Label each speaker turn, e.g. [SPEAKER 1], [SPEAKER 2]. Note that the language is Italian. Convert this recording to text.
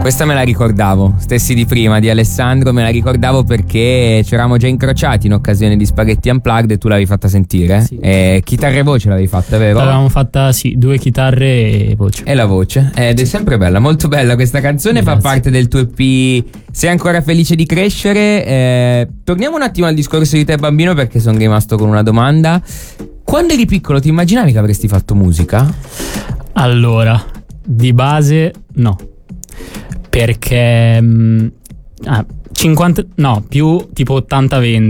[SPEAKER 1] Questa me la ricordavo, stessi di prima di Alessandro, me la ricordavo perché ci eravamo già incrociati in occasione di Spaghetti Unplugged e tu l'avevi fatta sentire.
[SPEAKER 2] Sì.
[SPEAKER 1] Chitarra e voce l'avevi fatta, vero?
[SPEAKER 2] L'avevamo fatta, sì, 2 chitarre e voce.
[SPEAKER 1] E la voce, ed è sempre bella, molto bella questa canzone.
[SPEAKER 2] Grazie.
[SPEAKER 1] Fa parte del tuo EP Sei ancora felice di crescere. Torniamo un attimo al discorso di te bambino, perché sono rimasto con una domanda. Quando eri piccolo ti immaginavi che avresti fatto musica?
[SPEAKER 2] Allora, di base no, perché 50, no, più tipo 80-20.